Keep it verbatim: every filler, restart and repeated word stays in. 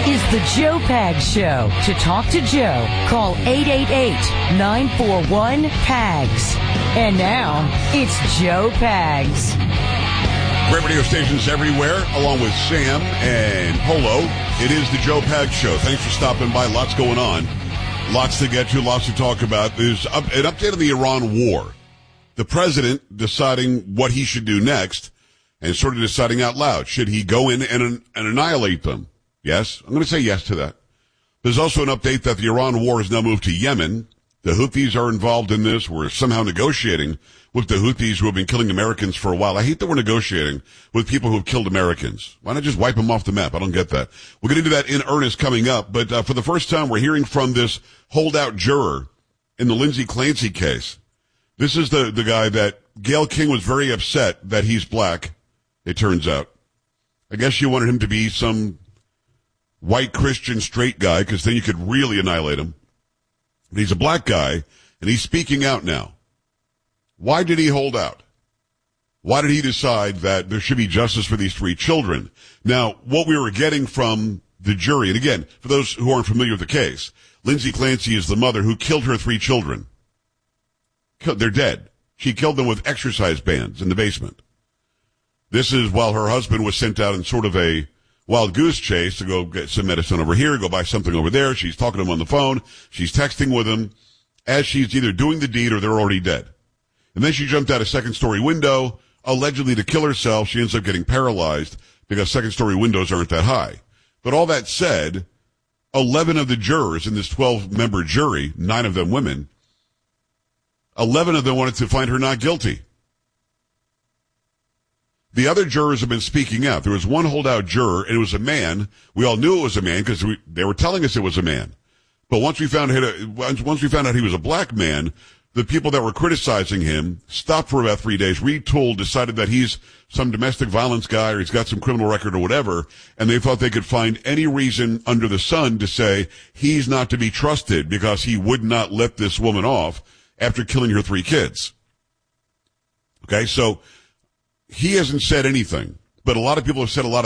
is the Joe Pags Show. To talk to Joe, call eight eight eight, nine four one, P A G S. And now, it's Joe Pags. Great radio stations everywhere, along with Sam and Polo. It is the Joe Pags Show. Thanks for stopping by. Lots going on. Lots to get to, lots to talk about. There's an update on the Iran war. The president deciding what he should do next and sort of deciding out loud. Should he go in and, and annihilate them? Yes. I'm going to say yes to that. There's also an update that the Iran war has now moved to Yemen. The Houthis are involved in this. We're somehow negotiating with the Houthis who have been killing Americans for a while. I hate that we're negotiating with people who have killed Americans. Why not just wipe them off the map? I don't get that. We're going to do that in earnest coming up. But uh, for the first time, we're hearing from this holdout juror in the Lindsay Clancy case. This is the, the guy that Gayle King was very upset that he's black, it turns out. I guess she wanted him to be some white Christian straight guy because then you could really annihilate him. But he's a black guy, and he's speaking out now. Why did he hold out? Why did he decide that there should be justice for these three children? Now, what we were getting from the jury, and again, for those who aren't familiar with the case, Lindsay Clancy is the mother who killed her three children. They're dead. She killed them with exercise bands in the basement. This is while her husband was sent out in sort of a wild goose chase to go get some medicine over here, go buy something over there. She's talking to him on the phone. She's texting with him as she's either doing the deed or they're already dead. And then she jumped out a second-story window, allegedly to kill herself. She ends up getting paralyzed because second-story windows aren't that high. But all that said, eleven of the jurors in this twelve-member jury, nine of them women, eleven of them wanted to find her not guilty. The other jurors have been speaking out. There was one holdout juror, and it was a man. We all knew it was a man because we, they were telling us it was a man. But once we found out, once we found out he was a black man, the people that were criticizing him stopped for about three days, retooled, decided that he's some domestic violence guy or he's got some criminal record or whatever, and they thought they could find any reason under the sun to say he's not to be trusted because he would not let this woman off after killing her three kids. Okay, so he hasn't said anything, but a lot of people have said a lot of